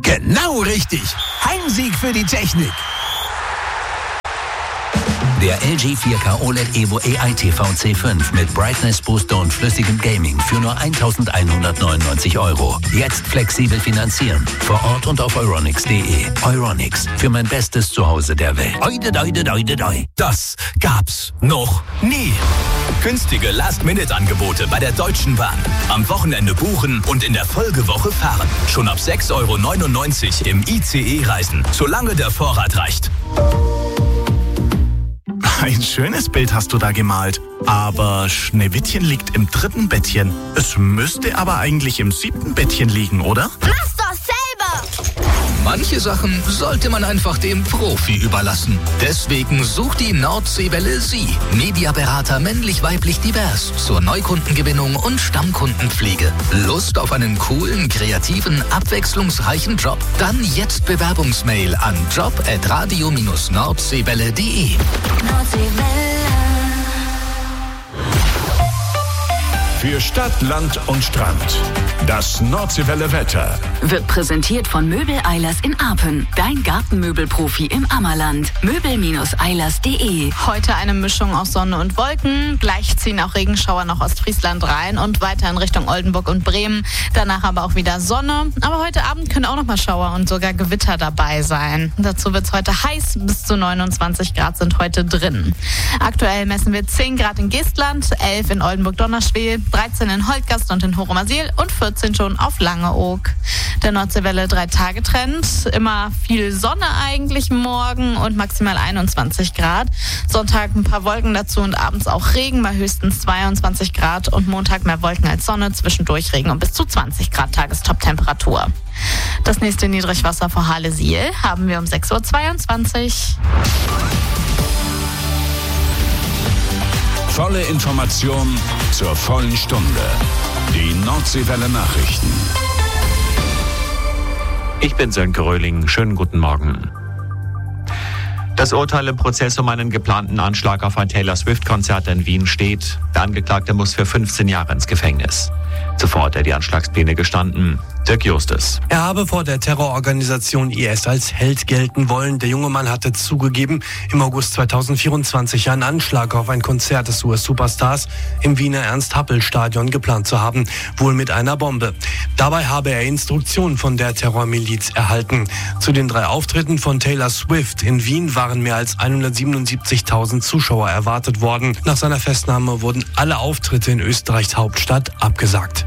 Genau richtig. Heimsieg für die Technik. Der LG 4K OLED Evo AI TV C5 mit Brightness Booster und flüssigem Gaming für nur 1.199 €. Jetzt flexibel finanzieren. Vor Ort und auf euronics.de. Euronics, für mein bestes Zuhause der Welt. Das gab's noch nie. Günstige Last-Minute-Angebote bei der Deutschen Bahn. Am Wochenende buchen und in der Folgewoche fahren. Schon ab 6,99 € im ICE reisen, solange der Vorrat reicht. Ein schönes Bild hast du da gemalt. Aber Schneewittchen liegt im 3. Bettchen. Es müsste aber eigentlich im 7. Bettchen liegen, oder? Mach's doch selber! Manche Sachen sollte man einfach dem Profi überlassen. Deswegen sucht die Nordseewelle Sie. Mediaberater männlich-weiblich divers zur Neukundengewinnung und Stammkundenpflege. Lust auf einen coolen, kreativen, abwechslungsreichen Job? Dann jetzt Bewerbungsmail an job@radio-nordseewelle.de. Für Stadt, Land und Strand. Das Nordseewelle Wetter wird präsentiert von Möbel Eilers in Apen. Dein Gartenmöbelprofi im Ammerland. Möbel-eilers.de. Heute eine Mischung aus Sonne und Wolken. Gleich ziehen auch Regenschauer nach Ostfriesland rein und weiter in Richtung Oldenburg und Bremen. Danach aber auch wieder Sonne. Aber heute Abend können auch noch mal Schauer und sogar Gewitter dabei sein. Dazu wird es heute heiß. Bis zu 29 Grad sind heute drin. Aktuell messen wir 10 Grad in Geestland, 11 in Oldenburg-Donnerschwil, 13 in Holtgast und in Horumersiel und 14 schon auf Langeoog. Der Nordseewelle 3-Tage-Trend. Immer viel Sonne eigentlich morgen und maximal 21 Grad. Sonntag ein paar Wolken dazu und abends auch Regen bei höchstens 22 Grad. Und Montag mehr Wolken als Sonne, zwischendurch Regen und bis zu 20 Grad Tagestop-Temperatur. Das nächste Niedrigwasser vor Halle-Siel haben wir um 6.22 Uhr. Volle Information zur vollen Stunde. Die Nordseewelle Nachrichten. Ich bin Sönke Röhling. Schönen guten Morgen. Das Urteil im Prozess um einen geplanten Anschlag auf ein Taylor Swift-Konzert in Wien steht. Der Angeklagte muss für 15 Jahre ins Gefängnis. Zuvor hat er die Anschlagspläne gestanden. Dirk Justus. Er habe vor der Terrororganisation IS als Held gelten wollen. Der junge Mann hatte zugegeben, im August 2024 einen Anschlag auf ein Konzert des US-Superstars im Wiener Ernst-Happel-Stadion geplant zu haben, wohl mit einer Bombe. Dabei habe er Instruktionen von der Terrormiliz erhalten. Zu den 3 Auftritten von Taylor Swift in Wien waren mehr als 177.000 Zuschauer erwartet worden. Nach seiner Festnahme wurden alle Auftritte in Österreichs Hauptstadt abgesagt.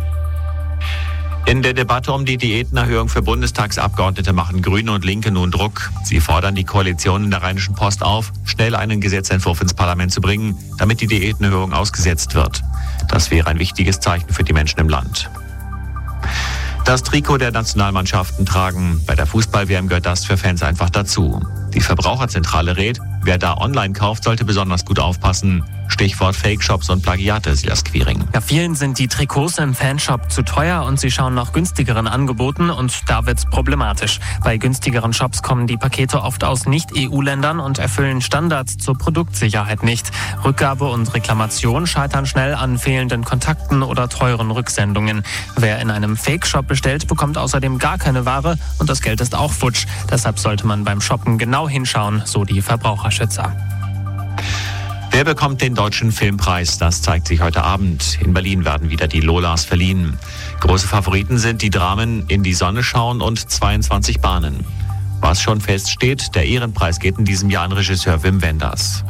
In der Debatte um die Diätenerhöhung für Bundestagsabgeordnete machen Grüne und Linke nun Druck. Sie fordern die Koalition in der Rheinischen Post auf, schnell einen Gesetzentwurf ins Parlament zu bringen, damit die Diätenerhöhung ausgesetzt wird. Das wäre ein wichtiges Zeichen für die Menschen im Land. Das Trikot der Nationalmannschaften tragen. Bei der Fußball-WM gehört das für Fans einfach dazu. Die Verbraucherzentrale rät, wer da online kauft, sollte besonders gut aufpassen. Stichwort Fake-Shops und Plagiate, Silas Quiring. Ja, vielen sind die Trikots im Fanshop zu teuer und sie schauen nach günstigeren Angeboten und da wird's problematisch. Bei günstigeren Shops kommen die Pakete oft aus Nicht-EU-Ländern und erfüllen Standards zur Produktsicherheit nicht. Rückgabe und Reklamation scheitern schnell an fehlenden Kontakten oder teuren Rücksendungen. Wer in einem Fake-Shop bestellt, bekommt außerdem gar keine Ware und das Geld ist auch futsch. Deshalb sollte man beim Shoppen genau hinschauen, so die Verbraucherschützer. Wer bekommt den Deutschen Filmpreis? Das zeigt sich heute Abend. In Berlin werden wieder die Lolas verliehen. Große Favoriten sind die Dramen In die Sonne schauen und 22 Bahnen. Was schon feststeht, der Ehrenpreis geht in diesem Jahr an Regisseur Wim Wenders.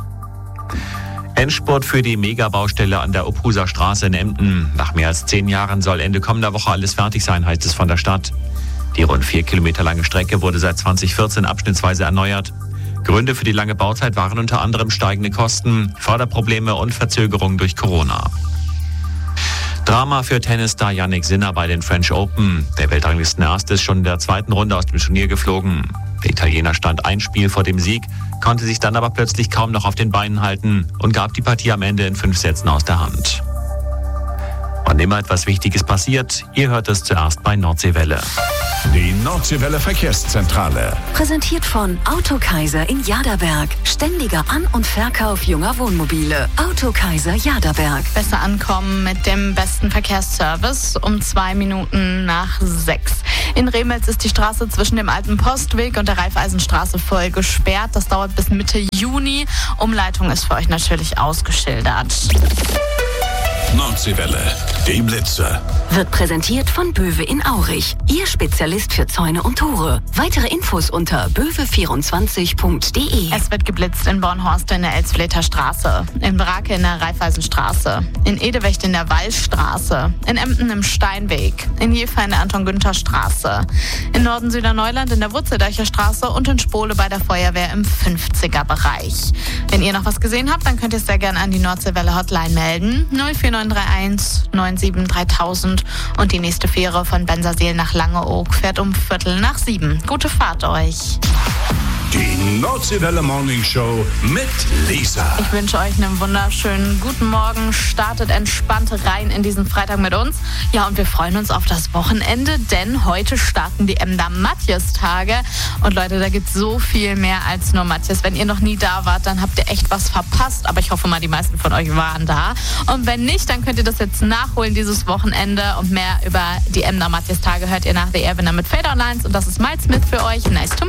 Endspurt für die Megabaustelle an der Uphuser Straße in Emden. Nach mehr als 10 Jahren soll Ende kommender Woche alles fertig sein, heißt es von der Stadt. Die rund 4 Kilometer lange Strecke wurde seit 2014 abschnittsweise erneuert. Gründe für die lange Bauzeit waren unter anderem steigende Kosten, Förderprobleme und Verzögerungen durch Corona. Drama für Tennisstar Jannik Sinner bei den French Open. Der Weltranglistenerste ist schon in der 2. Runde aus dem Turnier geflogen. Der Italiener stand ein Spiel vor dem Sieg, konnte sich dann aber plötzlich kaum noch auf den Beinen halten und gab die Partie am Ende in 5 Sätzen aus der Hand. Wann immer etwas Wichtiges passiert, ihr hört es zuerst bei Nordseewelle. Die Nordseewelle Verkehrszentrale. Präsentiert von Autokaiser in Jaderberg. Ständiger An- und Verkauf junger Wohnmobile. Autokaiser Jaderberg. Besser ankommen mit dem besten Verkehrsservice um 2 Minuten nach 6. In Remels ist die Straße zwischen dem Alten Postweg und der Raiffeisenstraße voll gesperrt. Das dauert bis Mitte Juni. Umleitung ist für euch natürlich ausgeschildert. Nordseewelle, die Blitze. Wird präsentiert von Böwe in Aurich. Ihr Spezialist für Zäune und Tore. Weitere Infos unter böwe24.de. Es wird geblitzt in Bornhorst in der Elsfleter Straße, in Brake in der Raiffeisenstraße, in Edewecht in der Wallstraße, in Emden im Steinweg, in Jever in der Anton-Günther-Straße, in Norden-Süderneuland in der Wurzeldeicher Straße und in Spole bei der Feuerwehr im 50er-Bereich. Wenn ihr noch was gesehen habt, dann könnt ihr es sehr gerne an die Nordseewelle-Hotline melden. 04931 97 3000 und die nächste Fähre von Bensersiel nach Langeoog fährt um 6:45. Gute Fahrt euch. Die Nordseewelle Morning Show mit Lisa. Ich wünsche euch einen wunderschönen guten Morgen. Startet entspannt rein in diesen Freitag mit uns. Ja, und wir freuen uns auf das Wochenende, denn heute starten die Emder Matjes-Tage. Und Leute, da gibt es so viel mehr als nur Matjes. Wenn ihr noch nie da wart, dann habt ihr echt was verpasst. Aber ich hoffe mal, die meisten von euch waren da. Und wenn nicht, dann könnt ihr das jetzt nachholen dieses Wochenende. Und mehr über die Emder Matjes-Tage hört ihr nach The Air Winner mit Fader Lines. Und das ist Miles Smith für euch. Nice to